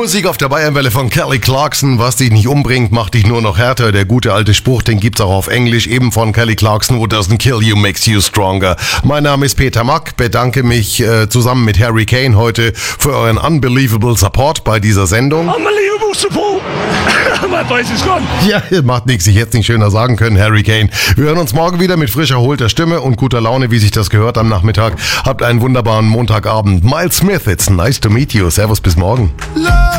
Musik auf der Bayernwelle von Kelly Clarkson. Was dich nicht umbringt, macht dich nur noch härter. Der gute alte Spruch, den gibt's auch auf Englisch, eben von Kelly Clarkson. What doesn't kill you makes you stronger. Mein Name ist Peter Mack, bedanke mich zusammen mit Harry Kane heute für euren unbelievable Support bei dieser Sendung. Unbelievable support. My voice is gone. Ja, macht nichts, ich hätte es nicht schöner sagen können, Harry Kane. Wir hören uns morgen wieder mit frisch erholter Stimme und guter Laune, wie sich das gehört am Nachmittag. Habt einen wunderbaren Montagabend. Miles Smith, it's nice to meet you. Servus, bis morgen. Love.